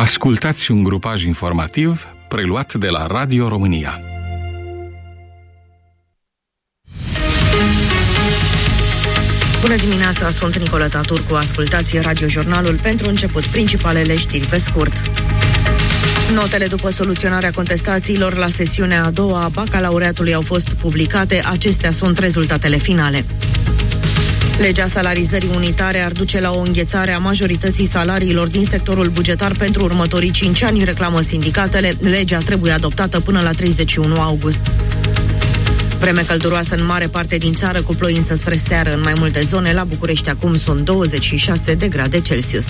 Ascultați un grupaj informativ preluat de la Radio România. Bună dimineața, sunt Nicoleta Turcu. Ascultați radiojurnalul pentru început principalele știri pe scurt. Notele după soluționarea contestațiilor la sesiunea a doua a bacalaureatului au fost publicate. Acestea sunt rezultatele finale. Legea salarizării unitare ar duce la o înghețare a majorității salariilor din sectorul bugetar pentru următorii 5 ani, reclamă sindicatele. Legea trebuie adoptată până la 31 august. Vreme călduroasă în mare parte din țară, cu ploi însă spre seară în mai multe zone. La București acum sunt 26 de grade Celsius.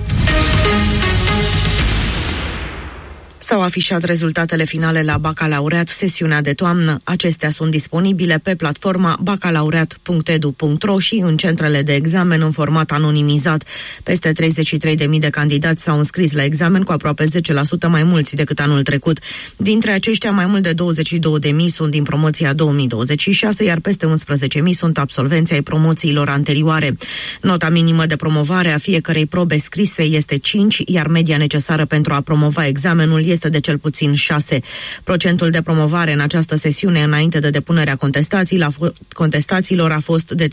S-au afișat rezultatele finale la bacalaureat, sesiunea de toamnă. Acestea sunt disponibile pe platforma bacalaureat.edu.ro și în centrele de examen în format anonimizat. Peste 33.000 de candidați s-au înscris la examen, cu aproape 10% mai mulți decât anul trecut. Dintre aceștia, mai mult de 22.000 sunt din promoția 2026, iar peste 11.000 sunt absolvenți ai promoțiilor anterioare. Nota minimă de promovare a fiecărei probe scrise este 5, iar media necesară pentru a promova examenul este de cel puțin 6. Procentul de promovare în această sesiune înainte de depunerea contestațiilor a fost de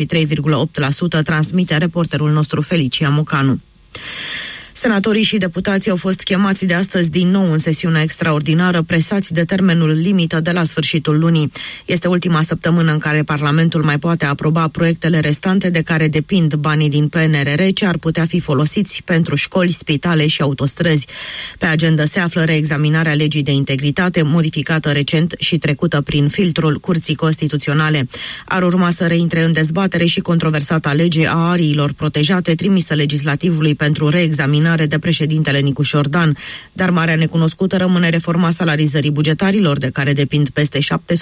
33,8%, transmite reporterul nostru Felicia Mocanu. Senatorii și deputații au fost chemați de astăzi din nou în sesiunea extraordinară, presați de termenul limită de la sfârșitul lunii. Este ultima săptămână în care Parlamentul mai poate aproba proiectele restante de care depind banii din PNRR, ce ar putea fi folosiți pentru școli, spitale și autostrăzi. Pe agenda se află reexaminarea legii de integritate, modificată recent și trecută prin filtrul Curții Constituționale. Ar urma să reintre în dezbatere și controversata lege a ariilor protejate, trimisă legislativului pentru reexaminare de președintele Nicu Șordan, dar marea necunoscută rămâne reforma salarizării bugetarilor, de care depind peste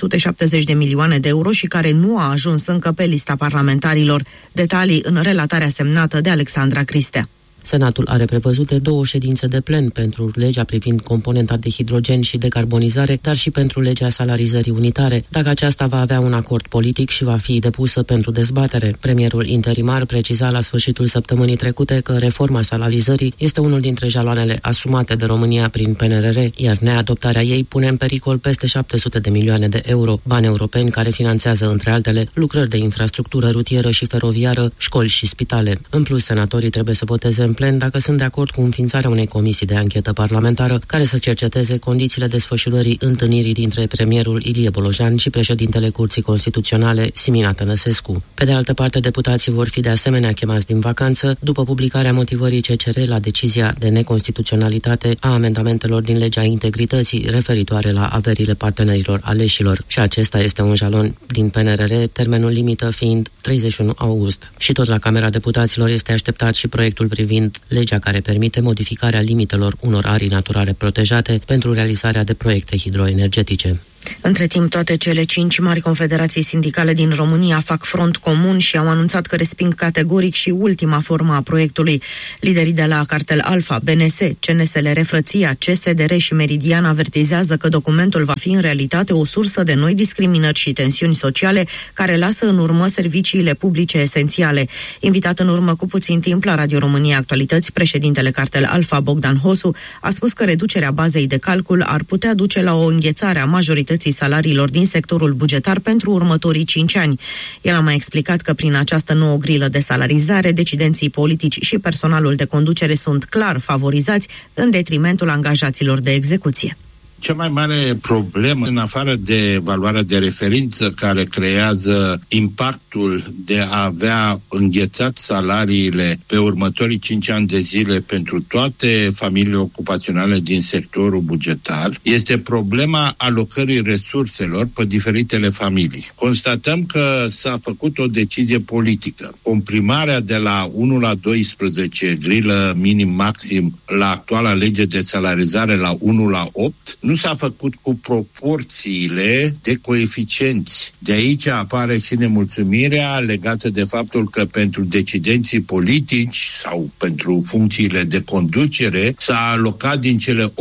770 de milioane de euro și care nu a ajuns încă pe lista parlamentarilor. Detalii în relatarea semnată de Alexandra Cristea. Senatul are prevăzute 2 ședințe de plen pentru legea privind componenta de hidrogen și decarbonizare, dar și pentru legea salarizării unitare, dacă aceasta va avea un acord politic și va fi depusă pentru dezbatere. Premierul interimar preciza la sfârșitul săptămânii trecute că reforma salarizării este unul dintre jaloanele asumate de România prin PNRR, iar neadoptarea ei pune în pericol peste 700 de milioane de euro, bani europeni care finanțează, între altele, lucrări de infrastructură rutieră și feroviară, școli și spitale. În plus, senatorii trebuie să voteze în plen dacă sunt de acord cu înființarea unei comisii de anchetă parlamentară care să cerceteze condițiile desfășurării întâlnirii dintre premierul Ilie Bolojan și președintele Curții Constituționale, Simina Tănăsescu. Pe de altă parte, deputații vor fi de asemenea chemați din vacanță după publicarea motivării CCR la decizia de neconstituționalitate a amendamentelor din legea integrității referitoare la averile partenerilor aleșilor. Și acesta este un jalon din PNRR, termenul limită fiind 31 august. Și tot la Camera Deputaților este așteptat și proiectul privind legea care permite modificarea limitelor unor arii naturale protejate pentru realizarea de proiecte hidroenergetice. Între timp, toate cele 5 mari confederații sindicale din România fac front comun și au anunțat că resping categoric și ultima formă a proiectului. Liderii de la Cartel Alfa, BNS, CNSL Refrăția, CSDR și Meridian avertizează că documentul va fi în realitate o sursă de noi discriminări și tensiuni sociale care lasă în urmă serviciile publice esențiale. Invitat în urmă cu puțin timp la Radio România Actualități, președintele Cartel Alfa, Bogdan Hosu, a spus că reducerea bazei de calcul ar putea duce la o înghețare a majorității salariilor din sectorul bugetar pentru următorii 5 ani. El a mai explicat că prin această nouă grilă de salarizare, decidenții politici și personalul de conducere sunt clar favorizați în detrimentul angajaților de execuție. Cea mai mare problemă, în afară de valoarea de referință care creează impactul de a avea înghețat salariile pe următorii 5 ani de zile pentru toate familiile ocupaționale din sectorul bugetar, este problema alocării resurselor pe diferitele familii. Constatăm că s-a făcut o decizie politică. Comprimarea de la 1 la 12, grilă minim-maxim, la actuala lege de salarizare la 1 la 8, nu s-a făcut cu proporțiile de coeficienți. De aici apare și nemulțumirea legată de faptul că pentru decidenții politici sau pentru funcțiile de conducere s-a alocat din cele 8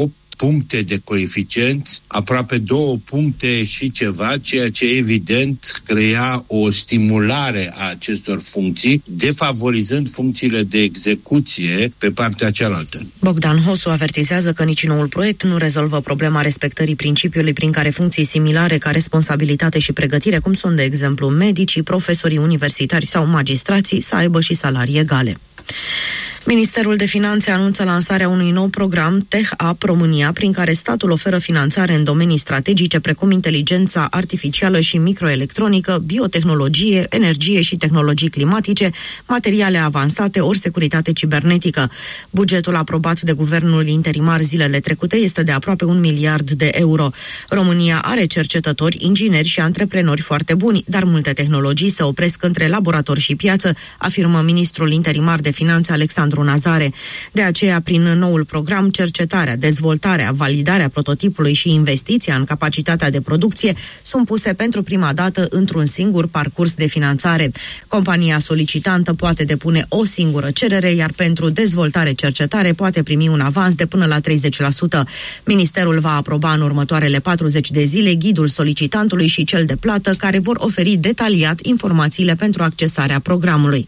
puncte de coeficienți, aproape 2 puncte și ceva, ceea ce evident crea o stimulare a acestor funcții, defavorizând funcțiile de execuție pe partea cealaltă. Bogdan Hosu avertizează că nici noul proiect nu rezolvă problema respectării principiului prin care funcții similare ca responsabilitate și pregătire, cum sunt de exemplu medicii, profesorii universitari sau magistrații, să aibă și salarii egale. Ministerul de Finanțe anunță lansarea unui nou program TechUp România, prin care statul oferă finanțare în domenii strategice precum inteligența artificială și microelectronică, biotehnologie, energie și tehnologii climatice, materiale avansate ori securitate cibernetică. Bugetul aprobat de guvernul interimar zilele trecute este de aproape 1 miliard de euro. România are cercetători, ingineri și antreprenori foarte buni, dar multe tehnologii se opresc între laborator și piață, afirmă ministrul interimar de Finanțe Alexandru Nazare. De aceea, prin noul program, cercetarea, dezvoltarea, validarea prototipului și investiția în capacitatea de producție sunt puse pentru prima dată într-un singur parcurs de finanțare. Compania solicitantă poate depune o singură cerere, iar pentru dezvoltare-cercetare poate primi un avans de până la 30%. Ministerul va aproba în următoarele 40 de zile ghidul solicitantului și cel de plată, care vor oferi detaliat informațiile pentru accesarea programului.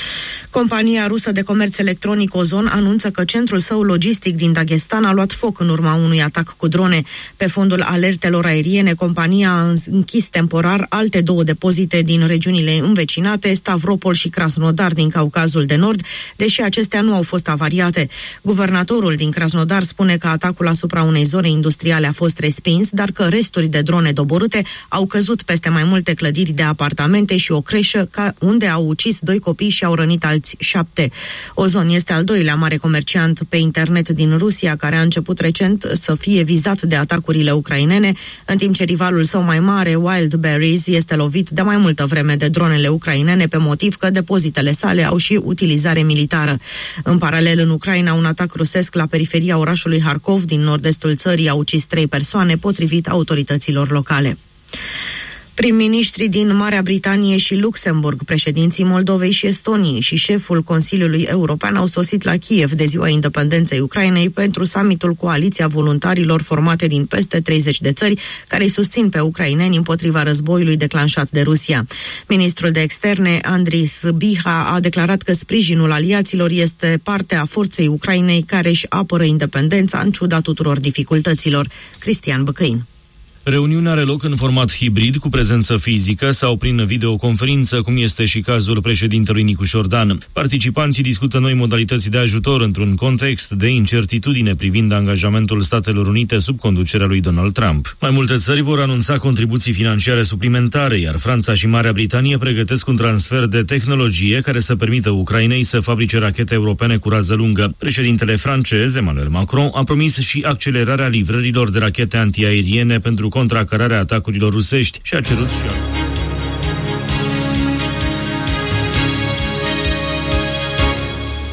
Compania rusă de comerț electronic Ozon anunță că centrul său logistic din Dagestan a luat foc în urma unui atac cu drone. Pe fondul alertelor aeriene, compania a închis temporar alte 2 depozite din regiunile învecinate, Stavropol și Krasnodar din Caucazul de Nord, deși acestea nu au fost avariate. Guvernatorul din Krasnodar spune că atacul asupra unei zone industriale a fost respins, dar că resturi de drone doborâte au căzut peste mai multe clădiri de apartamente și o creșă unde au ucis 2 copii și au rănit alți 7. Ozon este al 2-lea mare comerciant pe internet din Rusia, care a început recent să fie vizat de atacurile ucrainene, în timp ce rivalul său mai mare, Wildberries, este lovit de mai multă vreme de dronele ucrainene pe motiv că depozitele sale au și utilizare militară. În paralel, în Ucraina, un atac rusesc la periferia orașului Harkov din nord-estul țării a ucis 3 persoane, potrivit autorităților locale. Prim-ministrii din Marea Britanie și Luxemburg, președinții Moldovei și Estoniei și șeful Consiliului European au sosit la Kiev de ziua independenței Ucrainei pentru summitul Coaliția Voluntarilor formate din peste 30 de țări care îi susțin pe ucraineni împotriva războiului declanșat de Rusia. Ministrul de Externe, Andrii Sybiha, a declarat că sprijinul aliaților este parte a forței Ucrainei care își apără independența în ciuda tuturor dificultăților. Cristian Băcăin. Reuniunea are loc în format hibrid, cu prezență fizică sau prin videoconferință, cum este și cazul președintelui Nicușor Dan. Participanții discută noi modalități de ajutor într-un context de incertitudine privind angajamentul Statelor Unite sub conducerea lui Donald Trump. Mai multe țări vor anunța contribuții financiare suplimentare, iar Franța și Marea Britanie pregătesc un transfer de tehnologie care să permită Ucrainei să fabrice rachete europene cu rază lungă. Președintele francez, Emmanuel Macron, a promis și accelerarea livrărilor de rachete antiaeriene pentru contracararea atacurilor rusești și a cerut și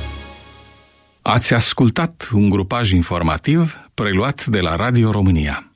Ați ascultat un grupaj informativ preluat de la Radio România.